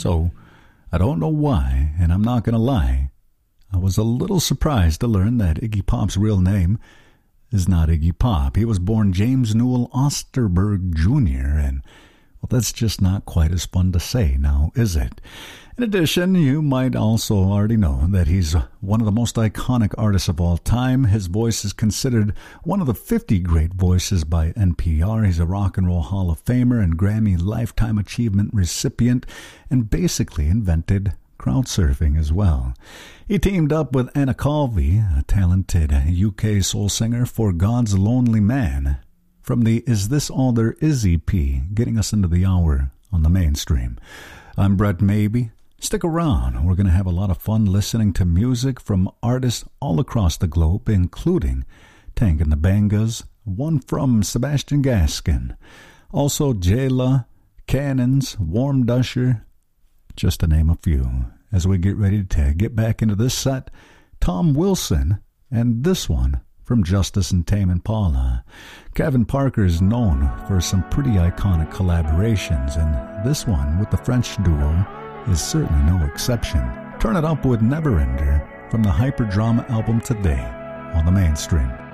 So, I don't know why, and I'm not going to lie, I was a little surprised to learn that Iggy Pop's real name is not Iggy Pop. He was born James Newell Osterberg Jr., and, well, that's just not quite as fun to say now, is it? In addition, you might also already know that he's one of the most iconic artists of all time. His voice is considered one of the 50 great voices by NPR. He's a Rock and Roll Hall of Famer and Grammy Lifetime Achievement recipient, and basically invented crowd surfing as well. He teamed up with Anna Calvi, a talented UK soul singer, for God's Lonely Man, from the Is This All There Is EP, getting us into the hour on the mainstream. I'm Brett Maybe. Stick around. We're going to have a lot of fun listening to music from artists all across the globe, including Tank and the Bangas, one from Sebastian Gaskin, also Jayla, Cannons, Warm Dusher, just to name a few. As we get ready to get back into this set, Tom Wilson, and this one from Justice and Tame Impala. Kevin Parker is known for some pretty iconic collaborations, and this one with the French duo is certainly no exception. Turn it up with Neverender from the Hyperdrama album Today on the mainstream.